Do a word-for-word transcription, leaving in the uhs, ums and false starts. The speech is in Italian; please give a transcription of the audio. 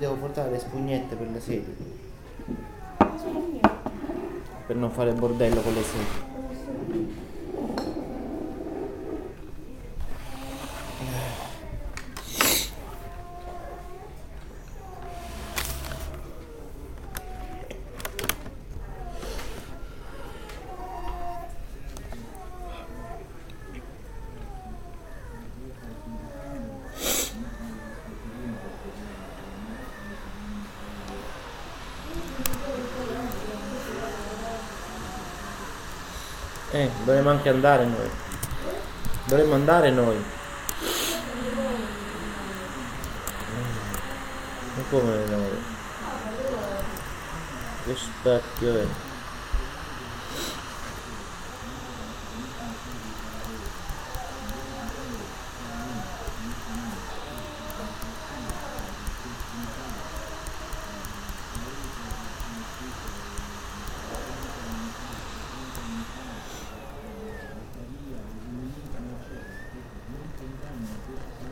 devo portare le spugnette per le sedie. Per non fare bordello con le sedie. Eh, dovremmo anche andare noi. Dovremmo andare noi. Ma come noi? Che specchio è?